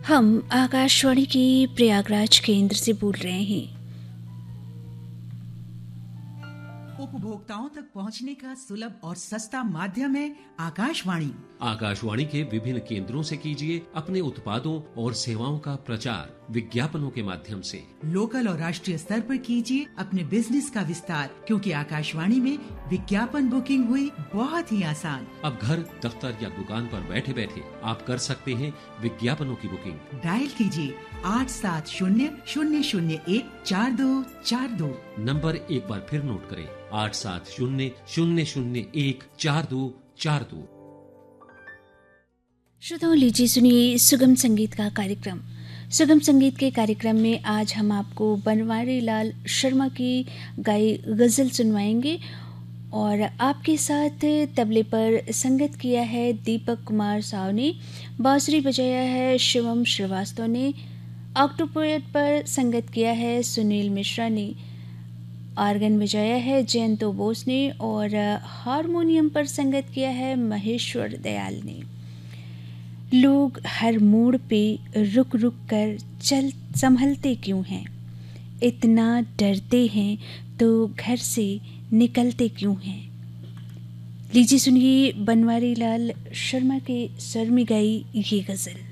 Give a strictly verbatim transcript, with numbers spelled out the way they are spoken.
हम आकाशवाणी की प्रयागराज केंद्र से बोल रहे हैं। उपभोक्ताओं तक पहुंचने का सुलभ और सस्ता माध्यम है आकाशवाणी। आकाशवाणी के विभिन्न केंद्रों से कीजिए अपने उत्पादों और सेवाओं का प्रचार विज्ञापनों के माध्यम से। लोकल और राष्ट्रीय स्तर पर कीजिए अपने बिजनेस का विस्तार, क्योंकि आकाशवाणी में विज्ञापन बुकिंग हुई बहुत ही आसान। अब घर, दफ्तर या दुकान पर बैठे बैठे आप कर सकते हैं विज्ञापनों की बुकिंग। डायल कीजिए आठ सात शून्य शून्य शून्य एक चार दो चार दो। नंबर एक बार फिर नोट करें, आठ सात शून्य शून्य शून्य एक चार दो चार दो। श्रोताओं, लीजिए सुनिए सुगम संगीत का कार्यक्रम। सुगम संगीत के कार्यक्रम में आज हम आपको बनवारी लाल शर्मा की गाई गज़ल सुनवाएंगे और आपके साथ तबले पर संगत किया है दीपक कुमार साव ने, बांसुरी बजाया है शिवम श्रीवास्तव ने, ऑक्टोपोएट पर संगत किया है सुनील मिश्रा ने, आर्गन बजाया है जयंतो बोस ने और हारमोनियम पर संगत किया है महेश्वर दयाल ने। लोग हर मोड़ पे रुक रुक कर चल संभलते क्यों हैं, इतना डरते हैं तो घर से निकलते क्यों हैं। लीजिए सुनिए बनवारी लाल शर्मा के स्वर में गाई ये गज़ल।